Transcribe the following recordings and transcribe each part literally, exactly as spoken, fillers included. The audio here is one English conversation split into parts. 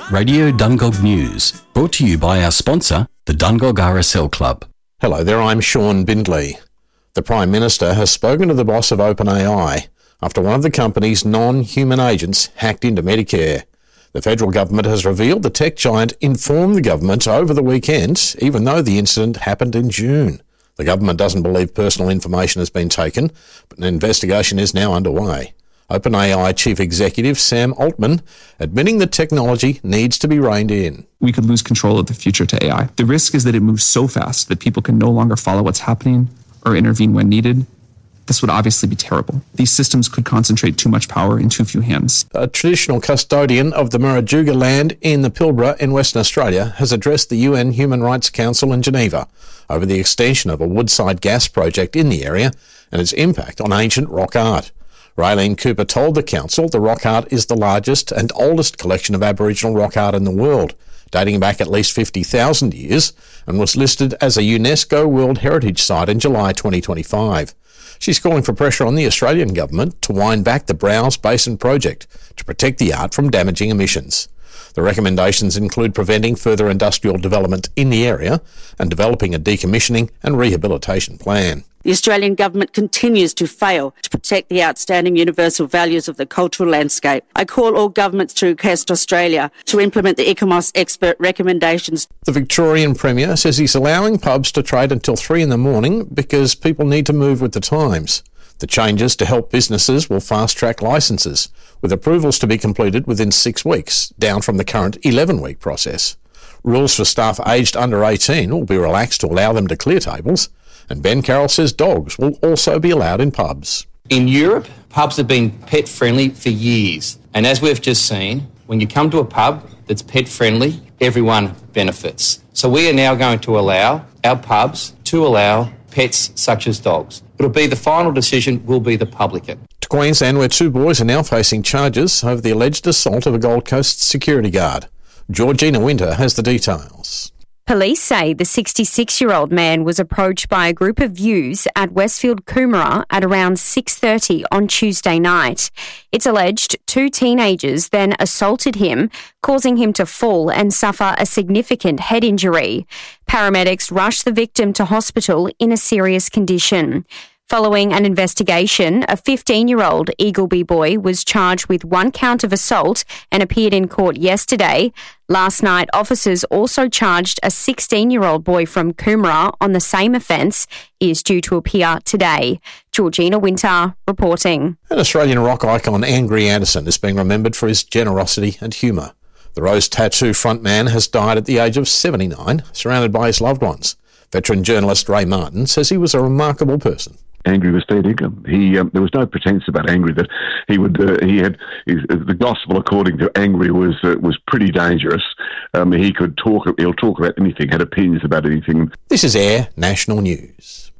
Radio Dungog News, brought to you by our sponsor, the Dungog R S L Club. Hello there, I'm Sean Bindley. The Prime Minister has spoken to the boss of OpenAI after one of the company's non-human agents hacked into Medicare. The federal government has revealed the tech giant informed the government over the weekend, even though the incident happened in June. The government doesn't believe personal information has been taken, but an investigation is now underway. OpenAI Chief Executive Sam Altman admitting that technology needs to be reined in. We could lose control of the future to A I. The risk is that it moves so fast that people can no longer follow what's happening or intervene when needed. This would obviously be terrible. These systems could concentrate too much power in too few hands. A traditional custodian of the Murujuga land in the Pilbara in Western Australia has addressed the U N Human Rights Council in Geneva over the extension of a Woodside gas project in the area and its impact on ancient rock art. Raylene Cooper told the council the rock art is the largest and oldest collection of Aboriginal rock art in the world, dating back at least fifty thousand years, and was listed as a UNESCO World Heritage Site in July twenty twenty-five. She's calling for pressure on the Australian government to wind back the Browse Basin project to protect the art from damaging emissions. The recommendations include preventing further industrial development in the area and developing a decommissioning and rehabilitation plan. The Australian government continues to fail to protect the outstanding universal values of the cultural landscape. I call all governments to request Australia to implement the ICOMOS expert recommendations. The Victorian Premier says he's allowing pubs to trade until three in the morning because people need to move with the times. The changes to help businesses will fast-track licences, with approvals to be completed within six weeks, down from the current eleven-week process. Rules for staff aged under eighteen will be relaxed to allow them to clear tables, and Ben Carroll says dogs will also be allowed in pubs. In Europe, pubs have been pet-friendly for years, and as we've just seen, when you come to a pub that's pet-friendly, everyone benefits. So we are now going to allow our pubs to allow pets such as dogs. It'll be the final decision will be the publican. To Queensland, where two boys are now facing charges over the alleged assault of a Gold Coast security guard. Georgina Winter has the details. Police say the sixty-six-year-old man was approached by a group of youths at Westfield Coomera at around six thirty on Tuesday night. It's alleged two teenagers then assaulted him, causing him to fall and suffer a significant head injury. Paramedics rushed the victim to hospital in a serious condition. Following an investigation, a fifteen-year-old Eagleby boy was charged with one count of assault and appeared in court yesterday. Last night, officers also charged a sixteen-year-old boy from Coomera on the same offence. He is due to appear today. Georgina Winter reporting. An Australian rock icon, Angry Anderson, is being remembered for his generosity and humour. The Rose Tattoo frontman has died at the age of seventy-nine, surrounded by his loved ones. Veteran journalist Ray Martin says he was a remarkable person. Angry was fair dinkum. He um, there was no pretense about Angry that he would. Uh, he had his, uh, the gospel according to Angry was uh, was pretty dangerous. Um, he could talk. He'll talk about anything. Had opinions about anything. This is Air National News.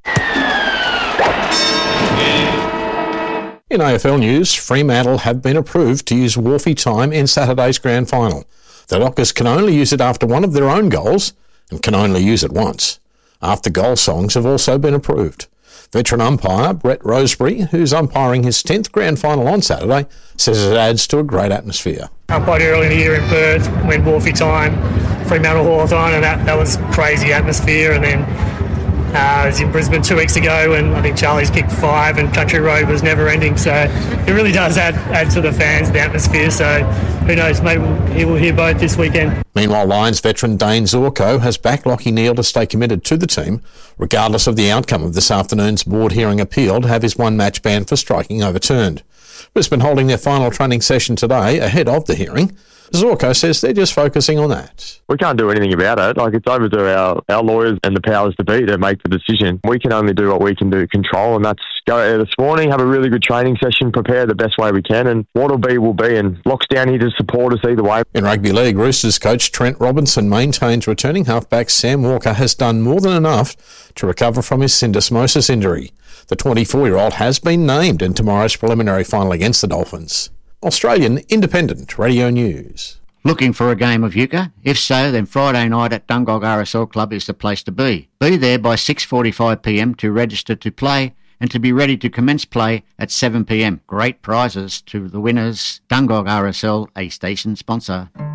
In A F L news, Fremantle have been approved to use Wharfie time in Saturday's grand final. The Dockers can only use it after one of their own goals and can only use it once. After goal songs have also been approved. Veteran umpire Brett Rosebery, who's umpiring his tenth grand final on Saturday, says it adds to a great atmosphere. Umpired early in the year in Perth, went Wharfie time, Fremantle Hawthorn, and that, that was crazy atmosphere. And then uh, I was in Brisbane two weeks ago, and I think Charlie's kicked five, and Country Road was never ending. So it really does add add to the fans, the atmosphere. So who knows, maybe he will hear both this weekend. Meanwhile, Lions veteran Dane Zorko has backed Lachie Neale to stay committed to the team, regardless of the outcome of this afternoon's board hearing appeal to have his one-match ban for striking overturned. Brisbane holding their final training session today ahead of the hearing. Zorko says they're just focusing on that. We can't do anything about it. Like, it's over to our, our lawyers and the powers to be to make the decision. We can only do what we can do, control, and that's go out there this morning, have a really good training session, prepare the best way we can, and what'll be will be, and Lock's down here to support us either way. In rugby league, Roosters coach Trent Robinson maintains returning halfback Sam Walker has done more than enough to recover from his syndesmosis injury. The twenty-four-year-old has been named in tomorrow's preliminary final against the Dolphins. Australian Independent Radio News. Looking for a game of euchre? If so, then Friday night at Dungog R S L Club is the place to be. Be there by six forty-five p m to register to play and to be ready to commence play at seven p m. Great prizes to the winners. Dungog R S L, a station sponsor.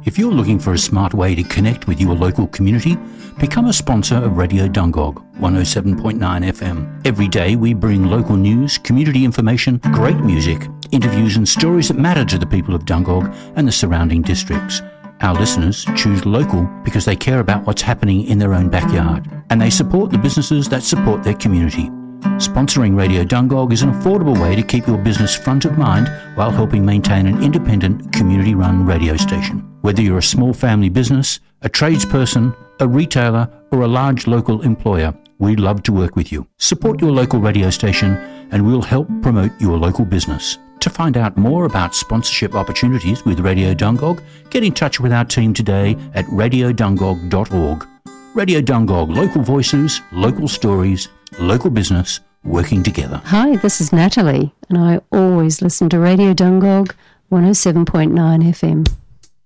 If you're looking for a smart way to connect with your local community, become a sponsor of Radio Dungog, one oh seven point nine F M. Every day we bring local news, community information, great music, interviews and stories that matter to the people of Dungog and the surrounding districts. Our listeners choose local because they care about what's happening in their own backyard, and they support the businesses that support their community. Sponsoring Radio Dungog is an affordable way to keep your business front of mind while helping maintain an independent, community-run radio station. Whether you're a small family business, a tradesperson, a retailer, or a large local employer, we'd love to work with you. Support your local radio station and we'll help promote your local business. To find out more about sponsorship opportunities with Radio Dungog, get in touch with our team today at radio dungog dot org. Radio Dungog, local voices, local stories, local business, working together. Hi, this is Natalie, and I always listen to Radio Dungog, one oh seven point nine F M.